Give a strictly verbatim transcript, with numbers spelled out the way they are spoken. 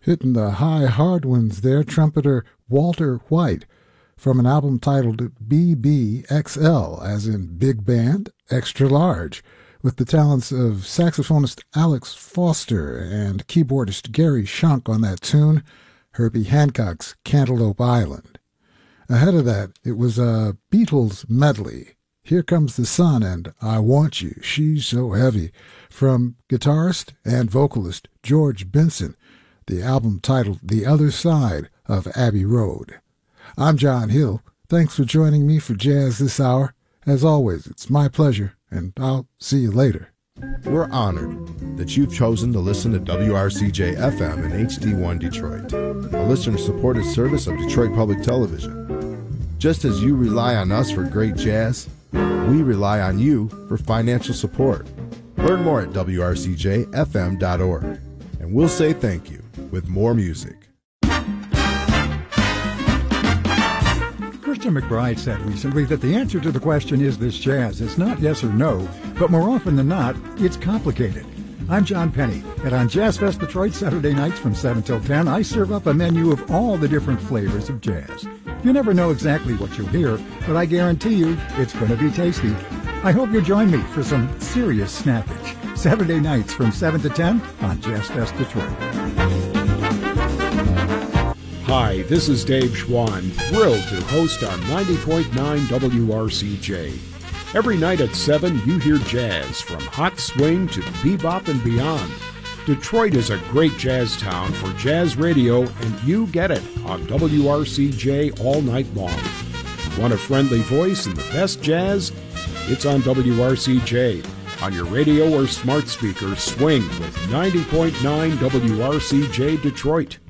Hitting the high hard ones there, trumpeter Walter White, from an album titled B B X L, as in Big Band, Extra Large, with the talents of saxophonist Alex Foster and keyboardist Gary Shunk on that tune, Herbie Hancock's Cantaloupe Island. Ahead of that, it was a Beatles medley, Here Comes the Sun and I Want You, She's So Heavy, from guitarist and vocalist George Benson, the album titled The Other Side of Abbey Road. I'm John Hill. Thanks for joining me for Jazz this hour. As always, it's my pleasure, and I'll see you later. We're honored that you've chosen to listen to W R C J F M and H D one Detroit, a listener-supported service of Detroit Public Television. Just as you rely on us for great jazz, we rely on you for financial support. Learn more at W R C J F M dot org, and we'll say thank you with more music. Christian McBride said recently that the answer to the question, is this jazz, is not yes or no, but more often than not, it's complicated. I'm John Penny, and on Jazz Fest Detroit Saturday nights from seven till ten, I serve up a menu of all the different flavors of jazz. You never know exactly what you'll hear, but I guarantee you it's going to be tasty. I hope you'll join me for some serious snappage. Saturday nights from seven to ten on Jazz Fest Detroit. Hi, this is Dave Schwann, thrilled to host on ninety point nine W R C J. Every night at seven, you hear jazz, from hot swing to bebop and beyond. Detroit is a great jazz town for jazz radio, and you get it on W R C J all night long. Want a friendly voice and the best jazz? It's on W R C J. On your radio or smart speaker, swing with ninety point nine W R C J Detroit.